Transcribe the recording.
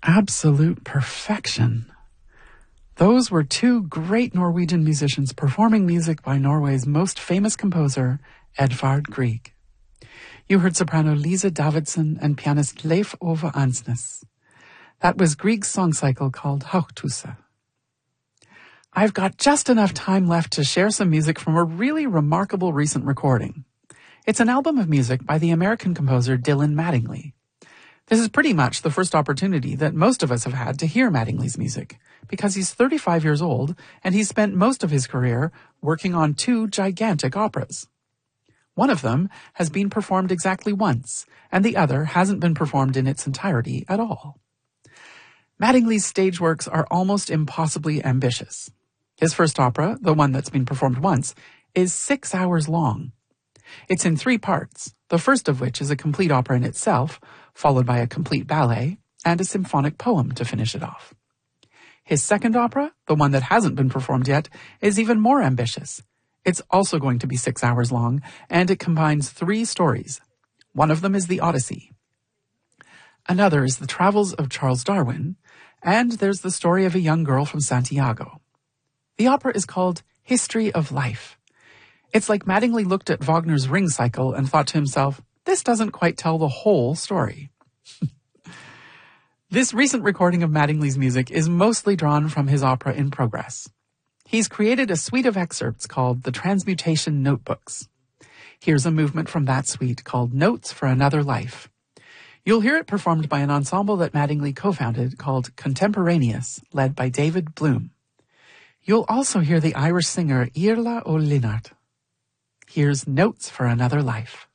Absolute perfection. Those were two great Norwegian musicians performing music by Norway's most famous composer, Edvard Grieg. You heard soprano Lisa Davidson and pianist Leif Ove Ansnes. That was Grieg's song cycle called Hauchthuset. I've got just enough time left to share some music from a really remarkable recent recording. It's an album of music by the American composer Dylan Mattingly. This is pretty much the first opportunity that most of us have had to hear Mattingly's music, because he's 35 years old and he's spent most of his career working on two gigantic operas. One of them has been performed exactly once, and the other hasn't been performed in its entirety at all. Mattingly's stage works are almost impossibly ambitious. His first opera, the one that's been performed once, is 6 hours long. It's in 3 parts, the first of which is a complete opera in itself, followed by a complete ballet, and a symphonic poem to finish it off. His second opera, the one that hasn't been performed yet, is even more ambitious. It's also going to be 6 hours long, and it combines 3 stories. One of them is the Odyssey. Another is the travels of Charles Darwin, and there's the story of a young girl from Santiago. The opera is called History of Life. It's like Mattingly looked at Wagner's Ring cycle and thought to himself, this doesn't quite tell the whole story. This recent recording of Mattingly's music is mostly drawn from his opera in progress. He's created a suite of excerpts called the Transmutation Notebooks. Here's a movement from that suite called Notes for Another Life. You'll hear it performed by an ensemble that Mattingly co-founded called Contemporaneous, led by David Bloom. You'll also hear the Irish singer Iarla Ó Lionárt. Here's Notes for Another Life.